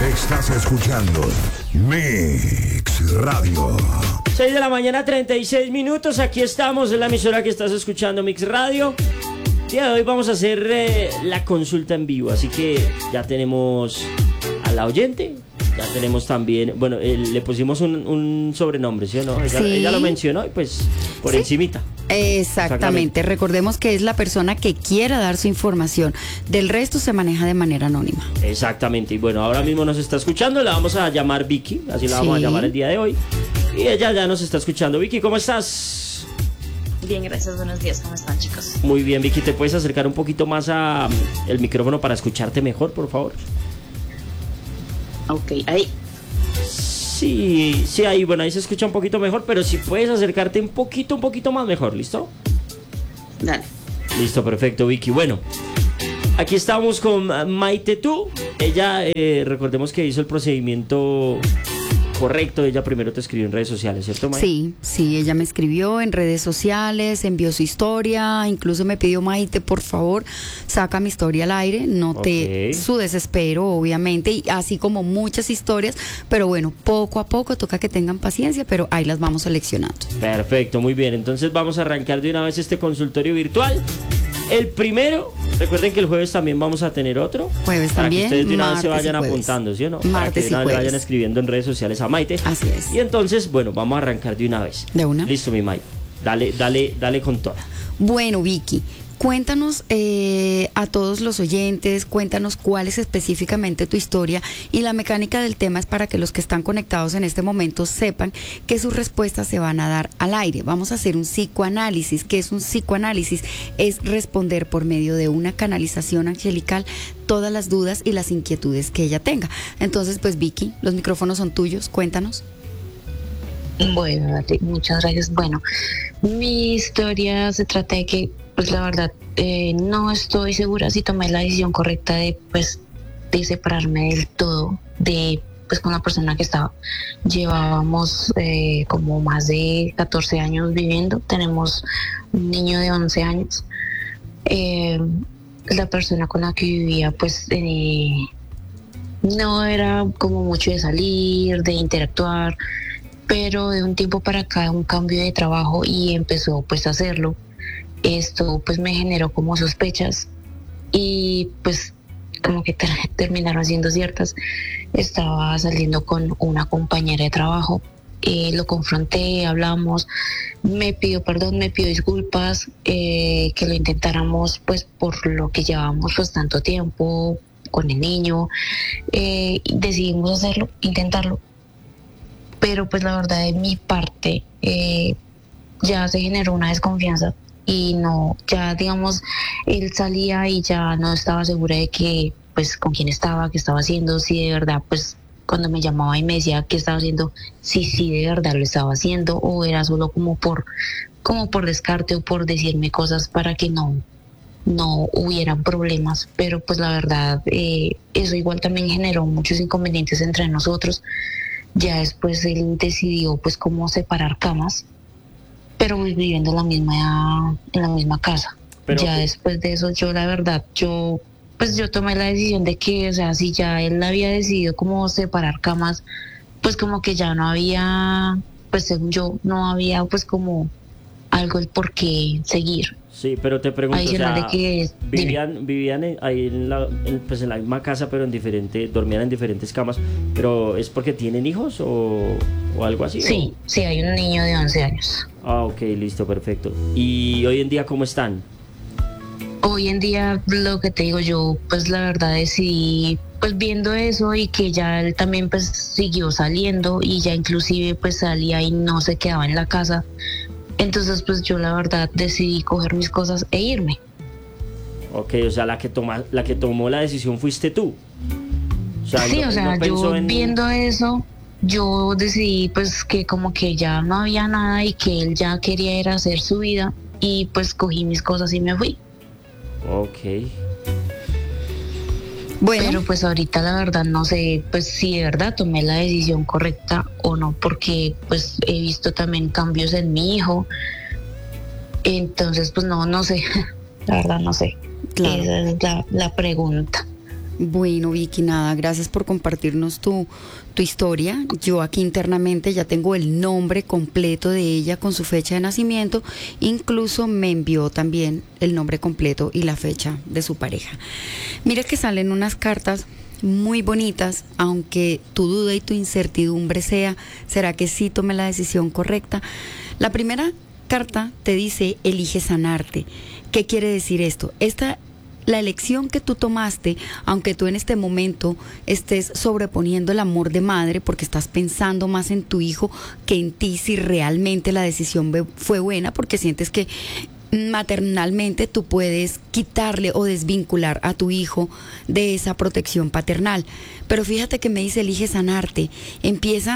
Estás escuchando Mix Radio. 6 de la mañana, 36 minutos. Aquí estamos en la emisora que estás escuchando, Mix Radio. El día de hoy vamos a hacer la consulta en vivo. Así que ya tenemos a la oyente. Ya tenemos también, bueno, le pusimos un sobrenombre, ¿sí o no? Ella lo mencionó y pues por encimita. Exactamente. Recordemos que es la persona que quiera dar su información. Del resto se maneja de manera anónima. Exactamente. Y bueno, ahora mismo nos está escuchando. La vamos a llamar Vicky. Así la vamos a llamar el día de hoy. Y ella ya nos está escuchando. Vicky, ¿cómo estás? Bien, gracias. Buenos días. ¿Cómo están, chicos? Muy bien, Vicky. ¿Te puedes acercar un poquito más a el micrófono para escucharte mejor, por favor? Ok, ahí. Sí, ahí, bueno, ahí se escucha un poquito mejor, pero si puedes acercarte un poquito más mejor, ¿listo? Dale. Listo, perfecto, Vicky. Bueno, aquí estamos con Maite Tú. Ella, recordemos que hizo el procedimiento correcto. Ella primero te escribió en redes sociales, ¿cierto, Maite? Sí, ella me escribió en redes sociales, envió su historia, incluso me pidió: Maite, por favor, saca mi historia al aire, noté su desespero, obviamente, y así como muchas historias, pero bueno, poco a poco toca que tengan paciencia, pero ahí las vamos seleccionando. Perfecto, muy bien, entonces vamos a arrancar de una vez este consultorio virtual. El primero, recuerden que el jueves también vamos a tener otro. Jueves para también. Para que ustedes de una vez se vayan apuntando, ¿sí o no? Martes para que de una y vez jueves. vayan escribiendo en redes sociales a Maite. Así es. Y entonces, bueno, vamos a arrancar de una vez. ¿De una? Listo, mi Maite. Dale con toda. Bueno, Vicky, cuéntanos a todos los oyentes, cuéntanos cuál es específicamente tu historia, y la mecánica del tema es para que los que están conectados en este momento sepan que sus respuestas se van a dar al aire. Vamos a hacer un psicoanálisis. ¿Qué es un psicoanálisis? Es responder por medio de una canalización angelical todas las dudas y las inquietudes que ella tenga. Entonces, pues Vicky, los micrófonos son tuyos, cuéntanos. Bueno, Nati, muchas gracias. Bueno, mi historia se trata de que, pues la verdad, no estoy segura si tomé la decisión correcta de separarme del todo con la persona que estaba. Llevábamos como más de 14 años viviendo. Tenemos un niño de 11 años. La persona con la que vivía, pues no era como mucho de salir, de interactuar, pero de un tiempo para acá un cambio de trabajo y empezó pues a hacerlo. Esto pues me generó como sospechas y pues como que terminaron siendo ciertas. Estaba saliendo con una compañera de trabajo, lo confronté, hablamos, me pidió perdón, me pidió disculpas, que lo intentáramos pues por lo que llevábamos pues tanto tiempo con el niño. Decidimos hacerlo, intentarlo, pero pues la verdad de mi parte ya se generó una desconfianza y no, ya digamos, él salía y ya no estaba segura de que pues con quién estaba, qué estaba haciendo, si de verdad pues cuando me llamaba y me decía qué estaba haciendo, si de verdad lo estaba haciendo o era solo como por descarte o por decirme cosas para que no hubieran problemas. Pero pues la verdad eso igual también generó muchos inconvenientes entre nosotros. Ya después él decidió pues cómo separar camas, pero viviendo en la misma casa. Pero ya después de eso yo la verdad, yo tomé la decisión de que, o sea, si ya él había decidido cómo separar camas, pues como que ya no había, pues según yo, no había pues como algo el por qué seguir. Sí, pero te pregunto, o sea, de que vivían ahí en la misma casa, pero dormían en diferentes camas, pero ¿es porque tienen hijos o algo así? Sí, sí, hay un niño de 11 años. Ah, ok, listo, perfecto. ¿Y hoy en día cómo están? Hoy en día, lo que te digo yo, pues la verdad decidí, pues viendo eso y que ya él también pues siguió saliendo y ya inclusive pues salía y no se quedaba en la casa. Entonces pues yo la verdad decidí coger mis cosas e irme. Ok, o sea, la que tomó la decisión fuiste tú. O sea, sí, yo viendo eso, yo decidí pues que como que ya no había nada y que él ya quería ir a hacer su vida y pues cogí mis cosas y me fui. Ok. Bueno. Pero pues ahorita la verdad no sé pues si de verdad tomé la decisión correcta o no, porque pues he visto también cambios en mi hijo. Entonces pues no sé, la verdad no sé. Claro. Esa es la pregunta. Bueno, Vicky, nada, gracias por compartirnos tu historia. Yo aquí internamente ya tengo el nombre completo de ella con su fecha de nacimiento. Incluso me envió también el nombre completo y la fecha de su pareja. Mira que salen unas cartas muy bonitas, aunque tu duda y tu incertidumbre ¿será que sí tomé la decisión correcta? La primera carta te dice, elige sanarte. ¿Qué quiere decir esto? La elección que tú tomaste, aunque tú en este momento estés sobreponiendo el amor de madre porque estás pensando más en tu hijo que en ti, si realmente la decisión fue buena, porque sientes que maternalmente tú puedes quitarle o desvincular a tu hijo de esa protección paternal. Pero fíjate que me dice, elige sanarte. Empieza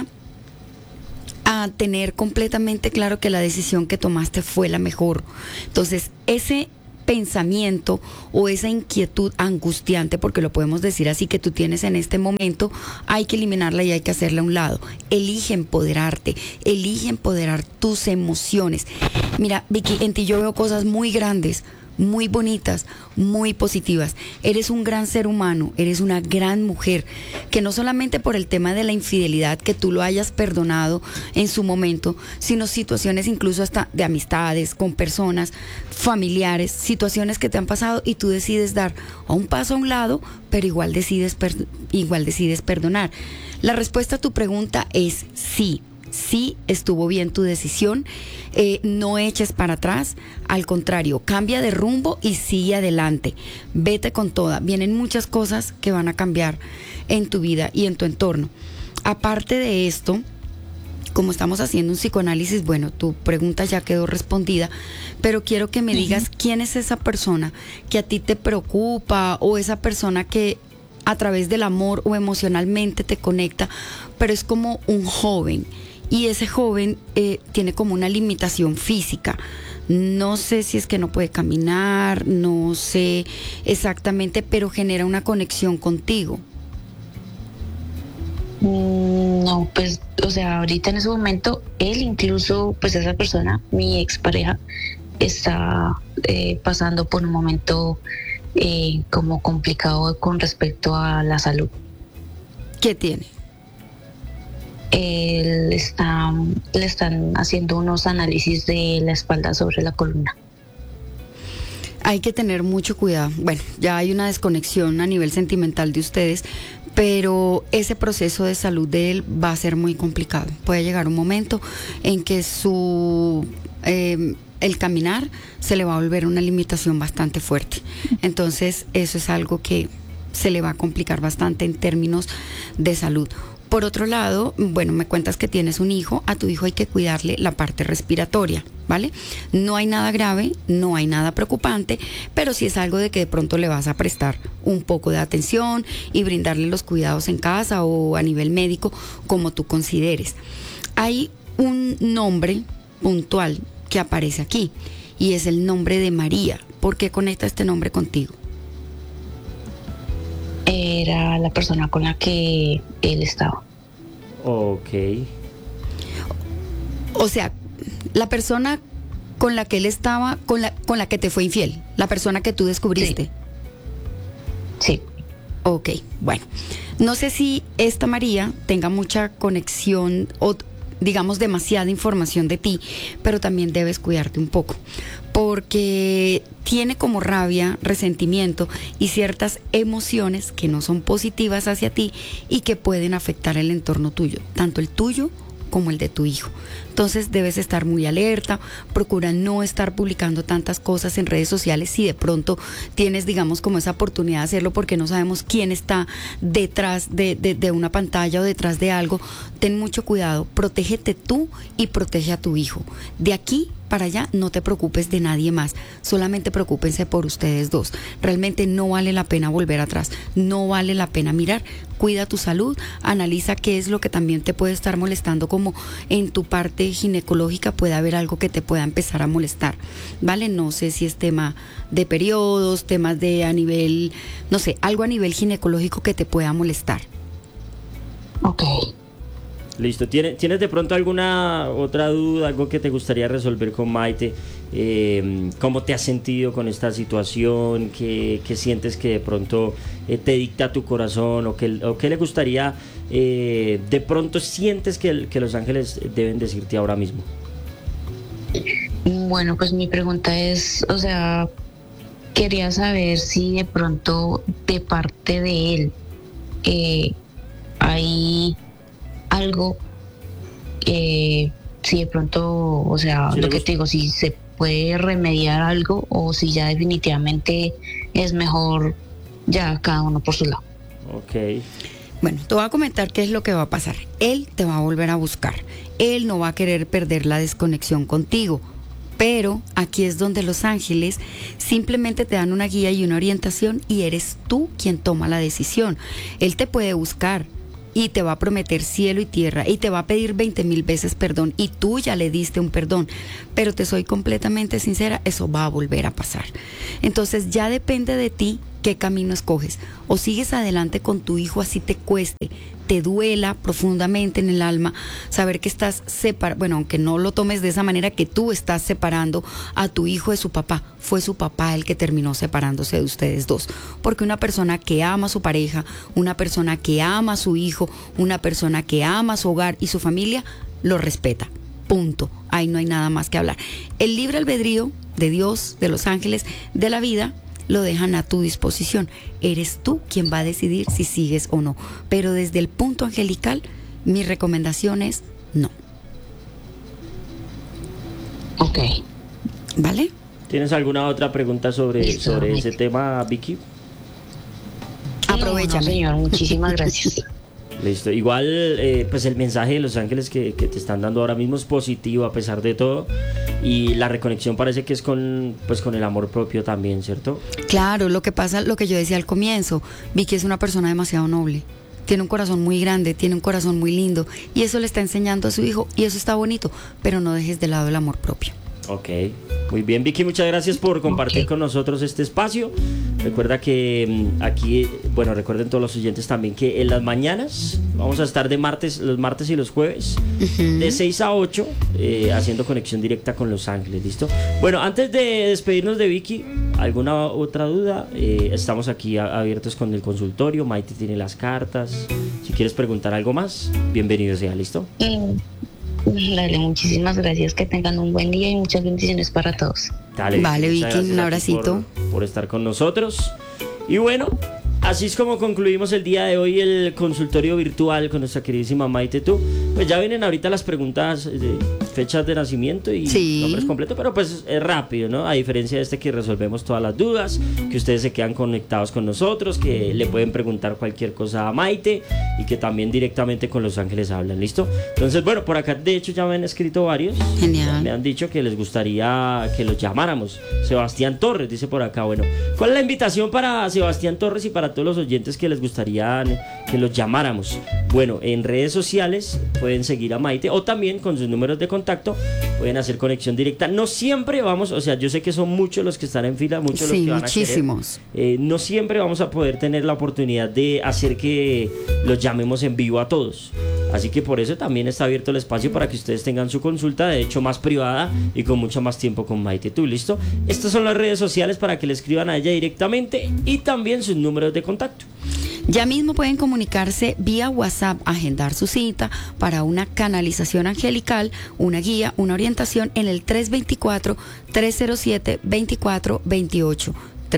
a tener completamente claro que la decisión que tomaste fue la mejor. Entonces, ese pensamiento o esa inquietud angustiante, porque lo podemos decir así, que tú tienes en este momento, hay que eliminarla y hay que hacerla a un lado. Elige empoderarte, elige empoderar tus emociones. Mira, Vicky, en ti yo veo cosas muy grandes, muy bonitas, muy positivas. Eres un gran ser humano, eres una gran mujer, que no solamente por el tema de la infidelidad, que tú lo hayas perdonado en su momento, sino situaciones incluso hasta de amistades, con personas, familiares, situaciones que te han pasado y tú decides dar a un paso a un lado, pero igual decides perdonar. La respuesta a tu pregunta es sí. Sí, estuvo bien tu decisión, no eches para atrás, al contrario, cambia de rumbo y sigue adelante, vete con toda. Vienen muchas cosas que van a cambiar en tu vida y en tu entorno. Aparte de esto, como estamos haciendo un psicoanálisis, bueno, tu pregunta ya quedó respondida, pero quiero que me digas quién es esa persona que a ti te preocupa, o esa persona que a través del amor o emocionalmente te conecta, pero es como un joven. Y ese joven tiene como una limitación física. No sé si es que no puede caminar, no sé exactamente, pero genera una conexión contigo. No, pues, o sea, ahorita en ese momento, él incluso, pues esa persona, mi expareja, está pasando por un momento como complicado con respecto a la salud. ¿Qué tiene? Le están haciendo unos análisis de la espalda sobre la columna. Hay que tener mucho cuidado. Bueno, ya hay una desconexión a nivel sentimental de ustedes, pero ese proceso de salud de él va a ser muy complicado. Puede llegar un momento en que el caminar se le va a volver una limitación bastante fuerte. Entonces, eso es algo que se le va a complicar bastante en términos de salud. Por otro lado, bueno, me cuentas que tienes un hijo, a tu hijo hay que cuidarle la parte respiratoria, ¿vale? No hay nada grave, no hay nada preocupante, pero sí es algo de que de pronto le vas a prestar un poco de atención y brindarle los cuidados en casa o a nivel médico, como tú consideres. Hay un nombre puntual que aparece aquí y es el nombre de María. ¿Por qué conecta este nombre contigo? Era la persona con la que él estaba. Ok. O sea, la persona con la que él estaba, con la que te fue infiel, la persona que tú descubriste. Sí. Ok, bueno. No sé si esta María tenga mucha conexión o digamos demasiada información de ti, pero también debes cuidarte un poco, porque tiene como rabia, resentimiento y ciertas emociones que no son positivas hacia ti y que pueden afectar el entorno tuyo, tanto el tuyo como el de tu hijo. Entonces debes estar muy alerta, procura no estar publicando tantas cosas en redes sociales si de pronto tienes, digamos, como esa oportunidad de hacerlo, porque no sabemos quién está detrás de una pantalla o detrás de algo. Ten mucho cuidado, protégete tú y protege a tu hijo. De aquí para allá no te preocupes de nadie más, solamente preocúpense por ustedes dos. Realmente no vale la pena volver atrás, no vale la pena mirar. Cuida tu salud, analiza qué es lo que también te puede estar molestando, como en tu parte ginecológica puede haber algo que te pueda empezar a molestar, ¿vale? No sé si es tema de periodos, temas de a nivel, no sé, algo a nivel ginecológico que te pueda molestar. Ok. Listo. ¿Tienes de pronto alguna otra duda, algo que te gustaría resolver con Maite? ¿Cómo te has sentido con esta situación? ¿Qué sientes que de pronto te dicta tu corazón? ¿O qué le gustaría, de pronto sientes que los ángeles deben decirte ahora mismo? Bueno, pues mi pregunta es, o sea, quería saber si de pronto de parte de él hay algo, si de pronto, o sea, Sí, lo que te digo, si se puede remediar algo o si ya definitivamente es mejor ya cada uno por su lado. Ok. Bueno, te voy a comentar qué es lo que va a pasar. Él te va a volver a buscar. Él no va a querer perder la desconexión contigo. Pero aquí es donde los ángeles simplemente te dan una guía y una orientación y eres tú quien toma la decisión. Él te puede buscar y te va a prometer cielo y tierra y te va a pedir 20,000 veces perdón y tú ya le diste un perdón. Pero te soy completamente sincera, eso va a volver a pasar. Entonces ya depende de ti qué camino escoges. O sigues adelante con tu hijo así te cueste, te duela profundamente en el alma saber que estás separando, bueno, aunque no lo tomes de esa manera, que tú estás separando a tu hijo de su papá. Fue su papá el que terminó separándose de ustedes dos. Porque una persona que ama a su pareja, una persona que ama a su hijo, una persona que ama a su hogar y su familia, lo respeta. Punto. Ahí no hay nada más que hablar. El libre albedrío de Dios, de los ángeles, de la vida, lo dejan a tu disposición. Eres tú quien va a decidir si sigues o no. Pero desde el punto angelical, mi recomendación es no. Ok. ¿Vale? ¿Tienes alguna otra pregunta sobre ese tema, Vicky? Aprovechame. No, señor, muchísimas gracias. Listo. Igual, pues el mensaje de los ángeles que te están dando ahora mismo es positivo a pesar de todo. Y la reconexión parece que es con el amor propio también, ¿cierto? Claro, lo que pasa, lo que yo decía al comienzo, Vicky es una persona demasiado noble. Tiene un corazón muy grande, tiene un corazón muy lindo. Y eso le está enseñando a su hijo. Y eso está bonito. Pero no dejes de lado el amor propio. Ok, muy bien, Vicky, muchas gracias por compartir con nosotros este espacio. Recuerda que aquí, bueno, recuerden todos los oyentes también que en las mañanas vamos a estar los martes y los jueves, de 6 a 8, haciendo conexión directa con Los Ángeles, ¿listo? Bueno, antes de despedirnos de Vicky, ¿alguna otra duda? Estamos aquí abiertos con el consultorio, Maite tiene las cartas. Si quieres preguntar algo más, bienvenido sea, ¿listo? Dale, muchísimas gracias, que tengan un buen día y muchas bendiciones para todos. Dale, vale, muchas Vicky, gracias un a ti abracito. por estar con nosotros. Y bueno, así es como concluimos el día de hoy el consultorio virtual con nuestra queridísima Maite Tú. Pues ya vienen ahorita las preguntas de fechas de nacimiento y nombres completos, pero pues es rápido, ¿no? A diferencia de este que resolvemos todas las dudas, que ustedes se quedan conectados con nosotros, que le pueden preguntar cualquier cosa a Maite y que también directamente con Los Ángeles hablan, ¿listo? Entonces, bueno, por acá de hecho ya me han escrito varios. Genial. Me han dicho que les gustaría que los llamáramos. Sebastián Torres dice por acá, bueno, ¿cuál es la invitación para Sebastián Torres y para todos los oyentes que les gustaría que los llamáramos? Bueno, en redes sociales pueden seguir a Maite o también con sus números de contacto pueden hacer conexión directa. No siempre vamos, o sea, yo sé que son muchos los que están en fila, muchos los que van muchísimos. a querer. No siempre vamos a poder tener la oportunidad de hacer que los llamemos en vivo a todos. Así que por eso también está abierto el espacio para que ustedes tengan su consulta, de hecho más privada y con mucho más tiempo con Maite Tú, ¿listo? Estas son las redes sociales para que le escriban a ella directamente y también sus números de contacto. Ya mismo pueden comunicarse vía WhatsApp, agendar su cita para una canalización angelical, una guía, una orientación en el 324-307-2428.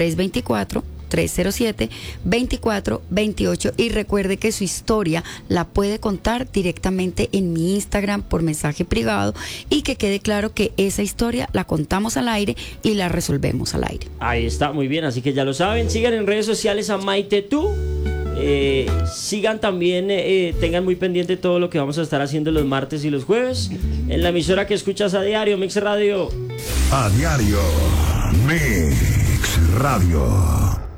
324-307-2428 y recuerde que su historia la puede contar directamente en mi Instagram por mensaje privado y que quede claro que esa historia la contamos al aire y la resolvemos al aire. Ahí está, muy bien, así que ya lo saben, sigan en redes sociales a Maite Tú. Sigan también, tengan muy pendiente todo lo que vamos a estar haciendo los martes y los jueves en la emisora que escuchas a diario, Mix Radio. A diario, Mix Radio.